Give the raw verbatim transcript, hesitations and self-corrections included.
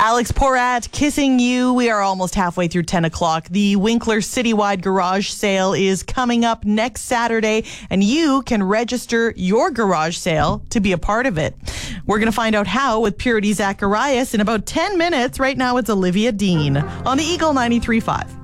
Alex Porat, Kissing You. We are almost halfway through ten o'clock. The Winkler Citywide Garage Sale is coming up next Saturday, and you can register your garage sale to be a part of it. We're going to find out how with Purity Zacharias in about ten minutes. Right now, it's Olivia Dean on the Eagle ninety-three point five.